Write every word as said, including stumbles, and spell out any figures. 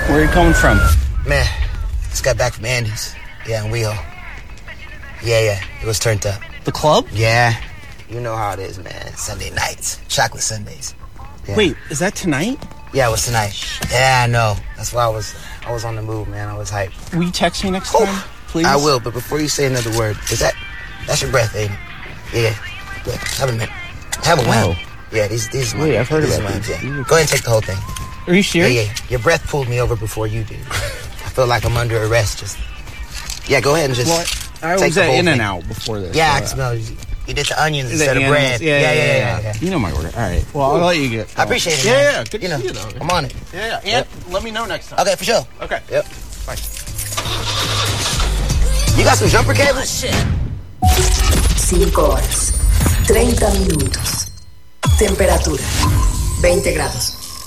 Where are you coming from? Man, just got back from Andy's. Yeah, in WeHo. Yeah, yeah, it was turned up. The club? Yeah, you know how it is, man. Sunday nights, chocolate Sundays. Yeah. Wait, is that tonight? Yeah, it was tonight. Yeah, I know. That's why I was I was on the move, man. I was hyped. Will you text me next Ooh, time, please? I will, but before you say another word, is that that's your breath, ain't it? Yeah. Yeah. Have a minute. Have a wow. Yeah, these these are mine. Wait, I've heard these about are mine, these. yeah. These are Go ahead and take the whole thing. Are you serious? Yeah, yeah. Your breath pulled me over before you did. I feel like I'm under arrest. Just yeah, go ahead and just. Well, I take was the at whole In and thing. Out before this. Yeah, I so, can smell you. You did the onions The instead of animals. bread. Yeah yeah yeah, yeah, yeah, yeah. You know my order. All right. Well, I'll let you get. I appreciate it. Yeah, man. yeah, yeah. Good you to know, see you, though. I'm on it. Yeah, yeah. And Yep. let me know next time. Okay, for sure. Okay. Yep. Bye. You got some jumper cables? Cinco horas, treinta minutos. Temperatura, veinte grados.